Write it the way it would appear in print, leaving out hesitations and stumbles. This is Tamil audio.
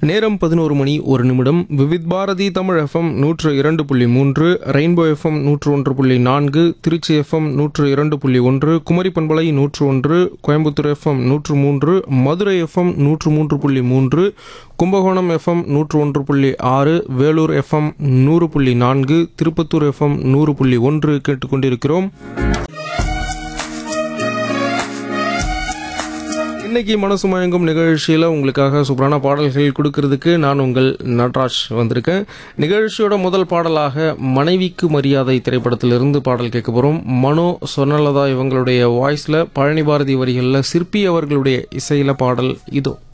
நேரம் 11 மணி 1 நிமிடம். Vividh Bharathi Tamil FM 102.3, rainbow FM 101.4, Trichy FM 102.1, Kumari பண்பலை 101, Coimbatore FM 103, Madurai FM 103.3, Kumbakonam FM 101.6, Vellore FM 100.4, Tirupattur FM 100.1 கேட்டுக்கொண்டிருக்கிறோம். இன்னைக்கு மனசு மயங்கும் நிகழ்ச்சியில் உங்களுக்காக சூப்பரான பாடல்கள் கொடுக்கறதுக்கு நான் உங்கள் நட்ராஜ் வந்திருக்கேன். நிகழ்ச்சியோட முதல் பாடலாக மனைவிக்கு மரியாதை திரைப்படத்திலிருந்து பாடல் கேட்க போகிறோம். மனோ, சொர்ணலதா இவங்களுடைய வாய்ஸில், பழனி பாரதி வரிகளில், சிற்பி அவர்களுடைய இசையில் பாடல் இதோ.